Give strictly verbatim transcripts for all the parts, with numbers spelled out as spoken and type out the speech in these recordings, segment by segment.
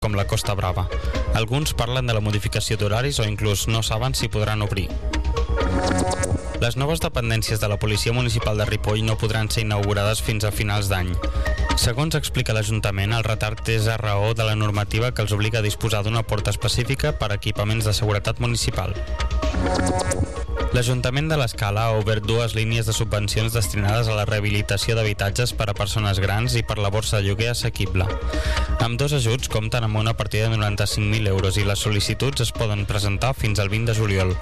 com la Costa Brava. Alguns parlen de la modificació d'horaris o inclús no saben si podran obrir. Les noves dependències de la Policia Municipal de Ripoll no podran ser inaugurades fins a finals d'any. Segons explica l'Ajuntament, el retard és a raó de la normativa que els obliga a disposar d'una porta específica per a equipaments de seguretat municipal. L'Ajuntament de l'Escala ha obert dues línies de subvencions destinades a la rehabilitació d'habitatges per a persones grans i per la borsa de lloguer assequible. Ambdós ajuts compten amb una partida de noranta-cinc mil euros i les sol·licituds es poden presentar fins al vint de juliol.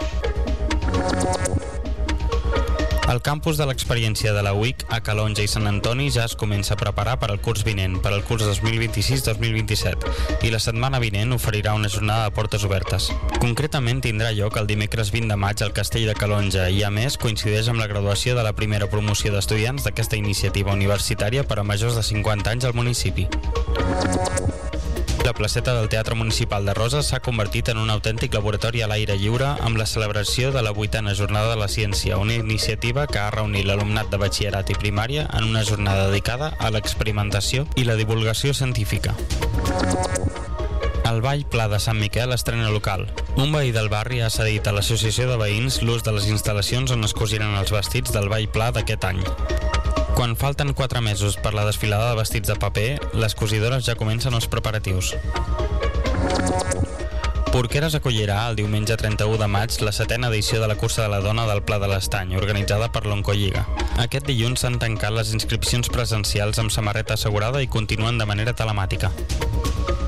El campus de l'experiència de la U I C a Calonge i Sant Antoni ja es comença a preparar per al curs vinent, per al curs dos mil vint-i-sis dos mil vint-i-set, i la setmana vinent oferirà una jornada de portes obertes. Concretament tindrà lloc el dimecres vint de maig al Castell de Calonge i, a més, coincideix amb la graduació de la primera promoció d'estudiants d'aquesta iniciativa universitària per a majors de cinquanta anys al municipi. La placeta del Teatre Municipal de Roses s'ha convertit en un autèntic laboratori a l'aire lliure amb la celebració de la vuitena Jornada de la Ciència, una iniciativa que ha reunit l'alumnat de batxillerat i primària en una jornada dedicada a l'experimentació i la divulgació científica. El Ball Pla de Sant Miquel estrena local. Un veí del barri ha cedit a l'Associació de Veïns l'ús de les instal·lacions on es cosiran els vestits del Ball Pla d'aquest any. Quan falten quatre mesos per la desfilada de vestits de paper, les cosidores ja comencen els preparatius. Porqueres acollirà el diumenge trenta-u de maig la setena edició de la cursa de la dona del Pla de l'Estany, organitzada per l'Oncolliga. Aquest dilluns s'han tancat les inscripcions presencials amb samarreta assegurada i continuen de manera telemàtica.